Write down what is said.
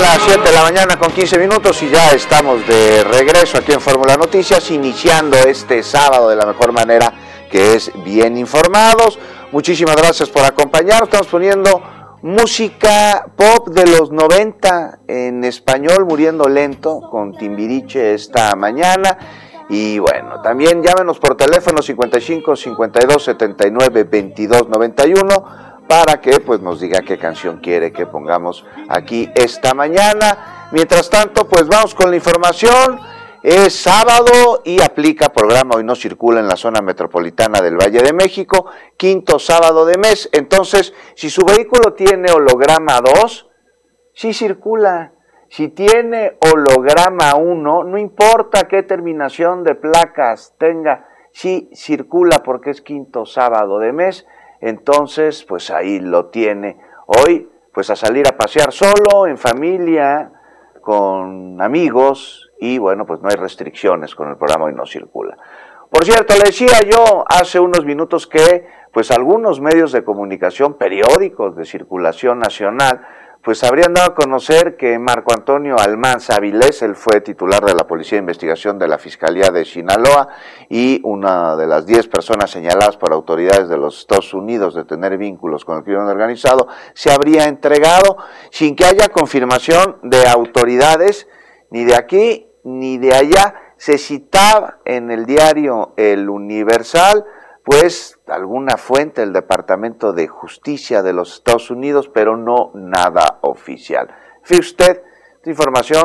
las 7 de la mañana con 15 minutos y ya estamos de regreso aquí en Fórmula Noticias, iniciando este sábado de la mejor manera, que es bien informados. Muchísimas gracias por acompañarnos. Estamos poniendo música pop de los 90 en español, Muriendo Lento, con Timbiriche esta mañana. Y bueno, también llámenos por teléfono 55 52 79 22 91 para que pues nos diga qué canción quiere que pongamos aquí esta mañana. Mientras tanto, pues vamos con la información. Es sábado y aplica programa Hoy No Circula en la zona metropolitana del Valle de México, quinto sábado de mes. Entonces, si su vehículo tiene holograma 2, sí circula. Si tiene holograma 1, no importa qué terminación de placas tenga, sí circula porque es quinto sábado de mes. Entonces, pues ahí lo tiene. Hoy, pues a salir a pasear solo, en familia, con amigos, y bueno, pues no hay restricciones con el programa Hoy No Circula. Por cierto, le decía yo hace unos minutos que pues algunos medios de comunicación, periódicos de circulación nacional, pues habrían dado a conocer que Marco Antonio Almanza Avilés, él fue titular de la Policía de Investigación de la Fiscalía de Sinaloa y una de las 10 personas señaladas por autoridades de los Estados Unidos de tener vínculos con el crimen organizado, se habría entregado sin que haya confirmación de autoridades ni de aquí ni de allá. Se citaba en el diario El Universal pues alguna fuente del Departamento de Justicia de los Estados Unidos, pero no nada oficial. Fíjese usted, esta información